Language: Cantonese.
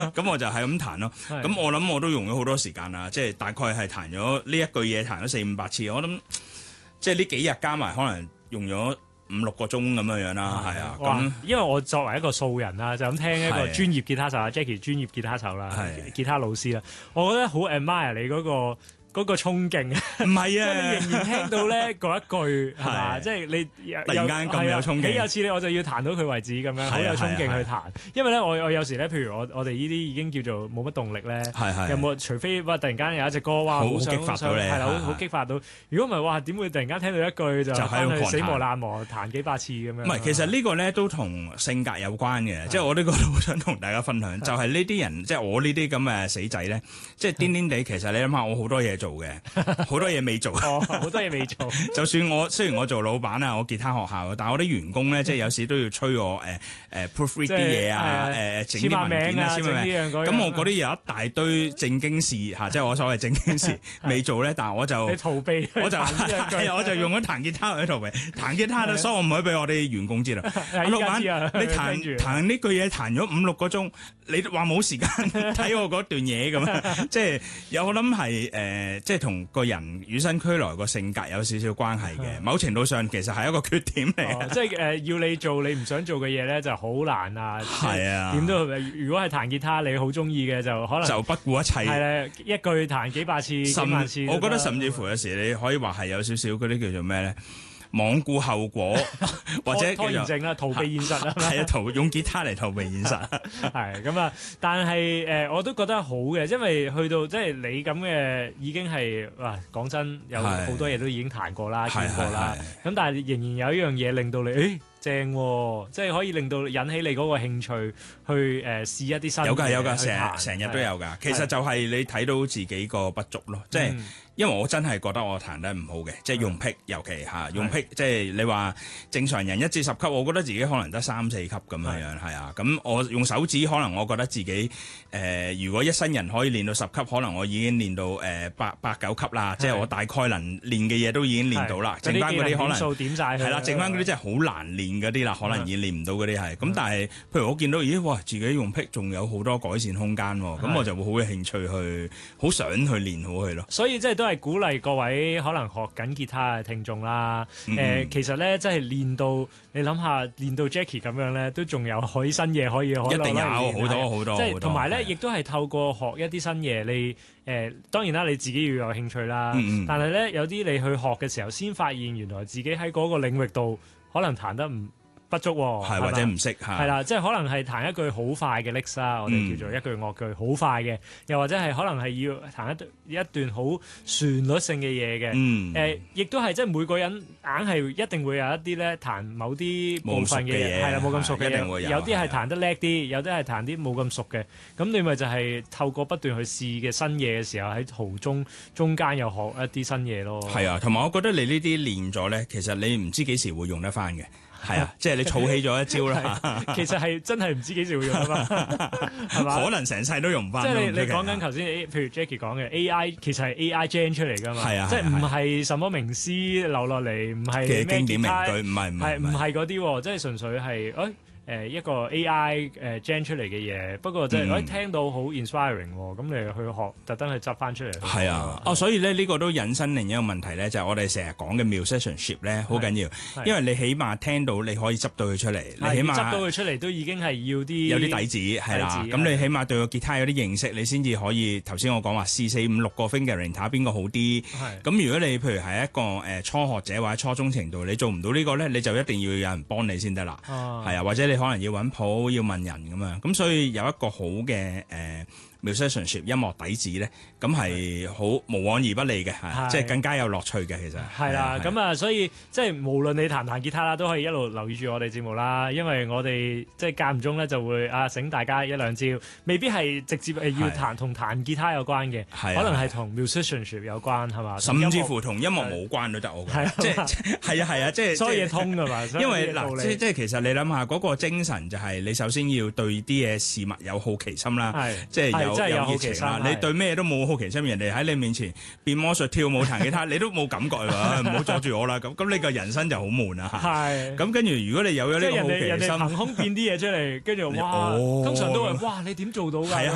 咁我就係咁彈咯。咁我諗我都用咗好多時間啦，即係大概係彈咗呢一句嘢彈咗400-500次，我諗即係呢幾日加埋可能用咗5-6個鐘咁樣啦，係啊。咁因為我作為一個素人啦，就咁聽一個專業吉他手Jackie 專業吉他手啦，吉他老師啦，我覺得好 admire 你嗰個衝勁， 唔係啊！ 你仍然聽到咧嗰一句係嘛？即係你突然間咁有衝勁， 幾有次咧我就要彈到佢為止咁樣，好有衝勁去彈。因為咧我有時咧，譬如我哋呢啲已經叫做冇乜動力咧，有冇？除非突然間有一隻歌哇，好激發到你，係啦，好激發到。如果唔係哇，點會突然間聽到一句就翻去死磨爛磨彈幾百次咁樣？ 唔係，其實呢個咧都同性格有關嘅，即係我呢個都好想同大家分享，就係呢啲人，即係我呢啲咁嘅死仔咧，即係癲癲地。其實你諗下，我好多嘢做嘅。好多嘢未做， 好多嘢未做。 就算雖然我做老闆啊，我吉他學校，但係我啲員工咧，即係有時都要催我proofread 啲嘢啊，整啲文件啊，簽埋名。咁我嗰啲有一大堆正經事嚇，即係我所謂正經事未做咧，但係我就你逃避， 我就用咗彈吉他去逃避。彈吉他所以我唔可以俾我啲員工知道。老闆，你彈呢句嘢彈咗5-6個鐘，你話冇時間睇我嗰段嘢咁樣，即係我諗係即係同個人與生俱來個性格有少少關係嘅，某程度上其實係一個缺點嚟嘅。 即係要你做你唔想做嘅嘢咧，就好難啊！ 係啊， 點都如果係彈吉他你好中意嘅，就可能就不顧一切。 係啦，一句彈幾百次、幾萬次。 我覺得甚至乎有時你可以話係有少少嗰啲叫做咩咧？罔顧後果，或者拖延症啦，逃避現實啦， 係啊，用吉他嚟逃避現實， 係咁啊！但係我都覺得好嘅，因為去到即係你咁嘅已經係哇，講真有好多嘢都已經彈過啦、見過啦，咁但係仍然有一樣嘢令到你正喎，即係可以令到引起你嗰個興趣去試一啲新嘅。 有㗎，成日都有㗎。其實就係你睇到自己個不足咯，即係因為我真係覺得我彈得唔好嘅，即係用 pick，尤其用 pick，即係你話正常人1至10級，我覺得自己可能得3-4級咁樣，係啊。咁我用手指可能我覺得自己如果一生人可以練到10級，可能我已經練到8-9級啦，即係我大概能練嘅嘢都已經練到啦。剩翻嗰啲可能數點曬， 係啦，剩翻嗰啲真係好難練嗰啲啦，可能已經練唔到嗰啲係。咁但係譬如我見到哇，自己用 pick 仲有好多改善空間喎，咁我就會好有興趣去，好想去練好佢咯。 所以即係都係鼓勵各位可能學緊吉他嘅聽眾啦。其實咧，即係練到你諗下，練到 Jackie 咁樣咧，都仲有可以新嘢可以一定有好多。 即係同埋咧，亦都係透過學一啲新嘢，你當然啦，你自己要有興趣啦。但係咧，有啲你去學嘅時候，先發現原來自己喺嗰個領域度可能彈得不足喎， 係或者唔識係啦，即係可能係彈一句好快嘅 licks 啦，我哋叫做一句樂句好快嘅，又或者係可能係要彈一段好旋律性嘅嘢嘅，亦都係即係每個人硬係一定會有一啲咧彈某啲部分嘅嘢，係啦，冇咁熟嘅嘢，有啲係彈得叻啲，有啲係彈啲冇咁熟嘅，咁你咪就係透過不斷去試嘅新嘢嘅時候，喺途中間又學一啲新嘢咯。 係啊，同埋我覺得你呢啲練咗咧，其實你唔知幾時會用得翻嘅。係啊，即係你儲起咗一招啦。 其實係真係唔知幾時會用得翻，係嘛？ 可能成世都用唔翻。 即係你講緊頭先，譬如 Jackie 講嘅 AI，其實係 AI gen 出嚟㗎嘛。係啊，即係唔係什麼名師留落嚟，唔係咩經典名句，唔係嗰啲喎，即係純粹係一個 AI gen 出嚟嘅嘢，不過即係聽到好 inspiring 喎，咁你去學，特登去執翻出嚟。 係啊，所以咧呢個都引申另一個問題咧，就係我哋成日講嘅 musicianship 咧，好緊要，因為你起碼聽到你可以執到佢出嚟，你起碼執到佢出嚟都已經係有啲底子係啦，咁你起碼對個吉他有啲認識，你先至可以頭先我講話試4、5、6個 fingering 睇下邊個好啲。咁如果你譬如係一個初學者或者初中程度，你做唔到呢個咧，你就一定要有人幫你先得啦。係啊，或者你可能要揾譜，要問人咁樣，咁所以有一個好嘅musicianship 音樂底子咧，咁係好無往而不利嘅，即係更加有樂趣嘅其實。 係啦，咁啊，所以即係無論你彈吉他啦，都可以一路留意住我哋節目啦，因為我哋即係間唔中咧就會醒大家一兩招，未必係直接要同彈吉他有關嘅，可能係同 musicianship 有關係嘛， 甚至乎同音樂冇關都得我覺得。即係係啊，即係所有嘢通㗎嘛。 因為嗱，即係其實你諗下嗰個精神就係你首先要對啲嘢事物有好奇心啦，即係有熱情啦。你對咩都冇好奇心，人哋喺你面前變魔術、跳舞、彈吉他，你都冇感覺㗎，唔好阻住我啦。咁你個人生就好悶啊。咁跟住如果你有咗呢個好奇心， 人哋憑空變啲嘢出嚟，跟住哇，通常都係哇，你點做到㗎？